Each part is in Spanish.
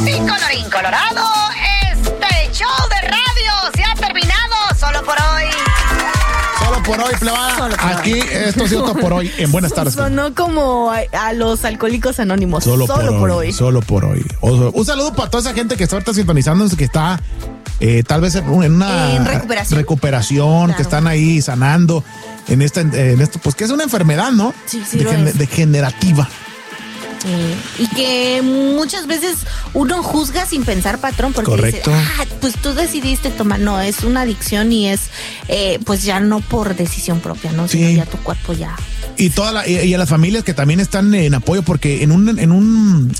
Y colorín colorado, este show de radio se ha terminado solo por hoy. Solo por hoy, plebada. Aquí, esto ha sido todo por hoy. En Buenas Tardes. Sonó como a los alcohólicos anónimos. Solo por hoy. Solo por hoy. Un saludo para toda esa gente que está ahorita sintonizándose, que está tal vez en una recuperación, claro, que están ahí sanando en esto, pues que es una enfermedad, ¿no? Sí, degenerativa. Y que muchas veces uno juzga sin pensar, patrón, porque correcto, dice, pues tú decidiste tomar. No, es una adicción y es pues ya no por decisión propia, ¿no? Sino ya tu cuerpo ya. Y y a las familias que también están en apoyo, porque en un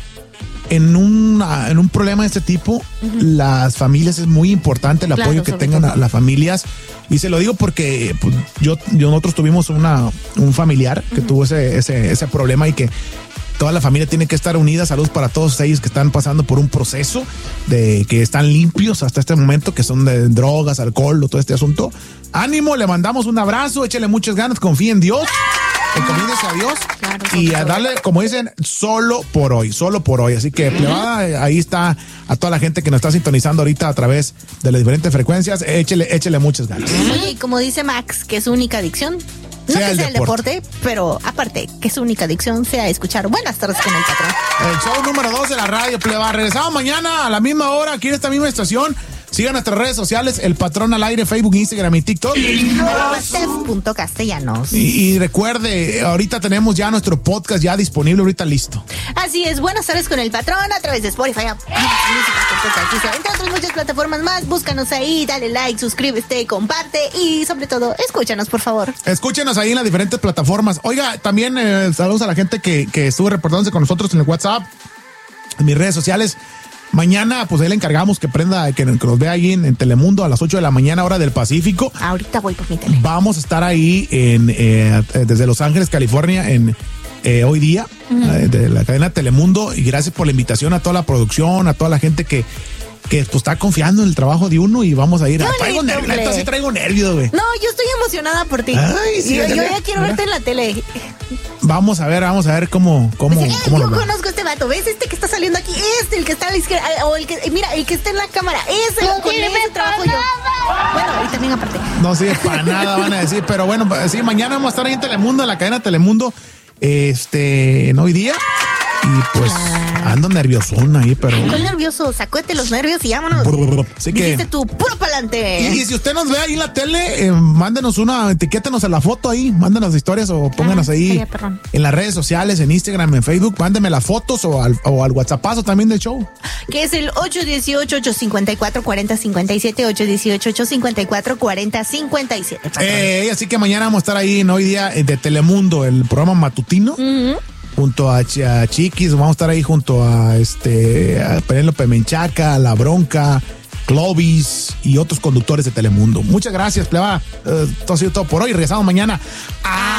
problema de este tipo, las familias es muy importante el apoyo que tengan a las familias. Y se lo digo porque pues, nosotros tuvimos un familiar que tuvo ese problema, y que toda la familia tiene que estar unida. Saludos para todos ellos que están pasando por un proceso de que están limpios hasta este momento, que son de drogas, alcohol, todo este asunto. Ánimo, le mandamos un abrazo, échale muchas ganas, confía en Dios, encomiéndese a Dios, claro, y a darle, como dicen, solo por hoy. Así que, plebada, ahí está a toda la gente que nos está sintonizando ahorita a través de las diferentes frecuencias. Échele muchas ganas. Oye, y como dice Max, que su única adicción no sea el deporte, pero aparte que su única adicción sea escuchar Buenas Tardes con el Patrón. El show número 2 de la radio, pleba. Regresamos mañana a la misma hora aquí en esta misma estación. Sigan nuestras redes sociales, El Patrón al Aire, Facebook, Instagram y TikTok. @Steph.castellanos. Y recuerde, ahorita tenemos ya nuestro podcast ya disponible, ahorita listo. Así es, Buenas Tardes con el Patrón a través de Spotify, entre otras muchas plataformas más. Búscanos ahí, dale like, suscríbete, comparte y sobre todo, escúchanos, por favor. Escúchenos ahí en las diferentes plataformas. Oiga, también saludos a la gente que estuvo reportándose con nosotros en el WhatsApp, en mis redes sociales. Mañana, pues ahí le encargamos que nos vea ahí en Telemundo a las 8 de la mañana, hora del Pacífico. Ahorita voy por mi tele. Vamos a estar ahí desde Los Ángeles, California, hoy día, de la cadena Telemundo. Y gracias por la invitación a toda la producción, a toda la gente que pues está confiando en el trabajo de uno, y vamos a ir. Traigo nervios, güey. No, yo estoy emocionada por ti. Ay, sí, yo ya quiero verte en la tele. Vamos a ver cómo yo conozco a este vato, ¿ves? Este que está saliendo aquí, el que está a la izquierda, o el que está en la cámara, con ese trabajo yo. Bueno, y también aparte. No sirve para nada, van a decir, pero bueno, sí, mañana vamos a estar ahí en Telemundo, en la cadena Telemundo, en hoy día. Y pues ando nerviosón ahí, pero. Estoy nervioso, sacúete los nervios y vámonos. Así que. Dijiste tú, puro pa'lante. Y si usted nos ve ahí en la tele, mándenos etiquétenos en la foto ahí, mándenos historias o pónganos ahí en las redes sociales, en Instagram, en Facebook, mándenme las fotos o al WhatsAppazo también del show. Que es el 818-854-4057, 818-854-4057. Así que mañana vamos a estar ahí en Hoy Día de Telemundo, el programa matutino. Junto a Chiquis, vamos a estar ahí junto a Penélope Menchaca, La Bronca, Clovis y otros conductores de Telemundo. Muchas gracias, pleba. Esto ha sido todo por hoy. Regresamos mañana.